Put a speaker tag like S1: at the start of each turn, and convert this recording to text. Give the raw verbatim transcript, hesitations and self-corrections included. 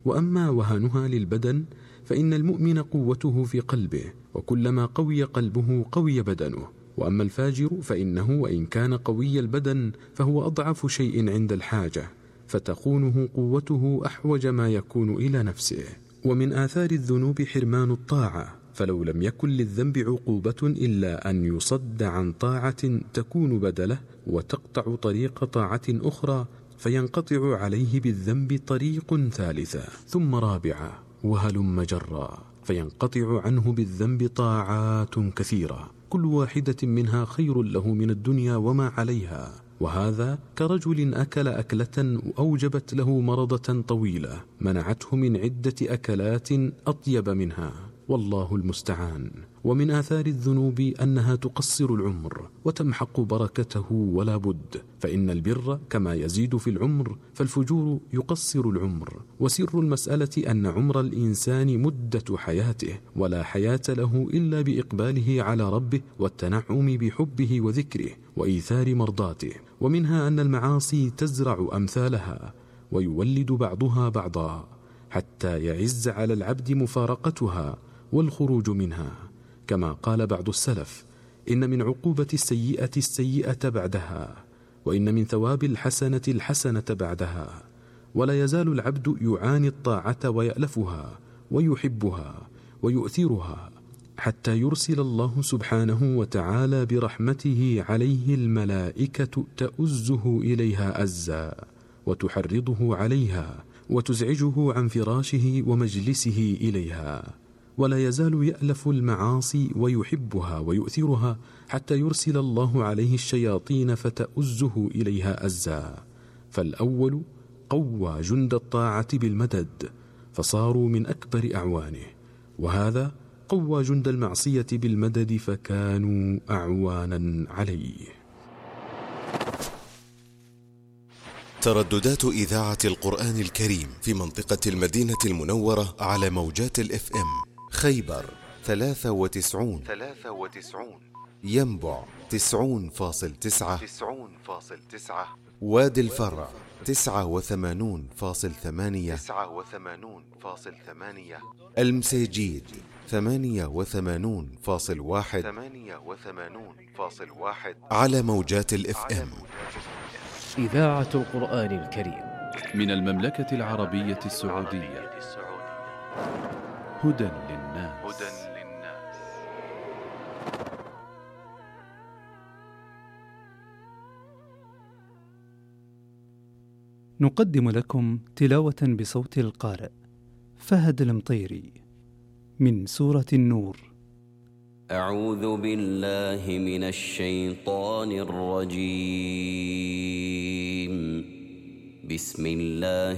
S1: وأما وهنها للبدن فإن المؤمن قوته في قلبه، وكلما قوي قلبه قوي بدنه. وأما الفاجر فإنه وإن كان قوي البدن فهو أضعف شيء عند الحاجة، فتخونه قوته أحوج ما يكون إلى نفسه. ومن آثار الذنوب حرمان الطاعة، فلو لم يكن للذنب عقوبة إلا أن يصد عن طاعة تكون بدله وتقطع طريق طاعة أخرى، فينقطع عليه بالذنب طريق ثالثة ثم رابعة وهلم جرا، فينقطع عنه بالذنب طاعات كثيرة كل واحدة منها خير له من الدنيا وما عليها. وهذا كرجل أكل أكلة أوجبت له مرضة طويلة منعته من عدة أكلات أطيب منها، والله المستعان. ومن آثار الذنوب أنها تقصر العمر وتمحق بركته ولا بد، فإن البر كما يزيد في العمر فالفجور يقصر العمر. وسر المسألة أن عمر الإنسان مدة حياته، ولا حياة له إلا بإقباله على ربه والتنعم بحبه وذكره وإيثار مرضاته. ومنها أن المعاصي تزرع أمثالها ويولد بعضها بعضا، حتى يعز على العبد مفارقتها والخروج منها، كما قال بعض السلف: إن من عقوبة السيئة السيئة بعدها، وإن من ثواب الحسنة الحسنة بعدها. ولا يزال العبد يعاني الطاعة ويألفها ويحبها ويؤثرها، حتى يرسل الله سبحانه وتعالى برحمته عليه الملائكة تؤزه إليها أزا وتحرضه عليها وتزعجه عن فراشه ومجلسه إليها. ولا يزال يألف المعاصي ويحبها ويؤثرها، حتى يرسل الله عليه الشياطين فتؤزه إليها أزا. فالأول قوى جند الطاعة بالمدد فصاروا من أكبر أعوانه، وهذا قوى جند المعصية بالمدد فكانوا أعوانا عليه.
S2: ترددات إذاعة القرآن الكريم في منطقة المدينة المنورة على موجات الإف إم: خيبر ثلاثة وتسعون ثلاثة وتسعون، ينبع تسعون فاصل تسعة تسعون فاصل تسعة، وادي الفرع تسعة وثمانون فاصل ثمانية تسعة وثمانون فاصل ثمانية، المسيجيد ثمانية وثمانون فاصل واحد ثمانية وثمانون فاصل واحد على موجات الإف إم.
S3: إذاعة القرآن الكريم من المملكة العربية السعودية، هدى للناس.
S4: نقدم لكم تلاوة بصوت القارئ فهد المطيري من سورة النور.
S5: أعوذ بالله من الشيطان الرجيم. بسم الله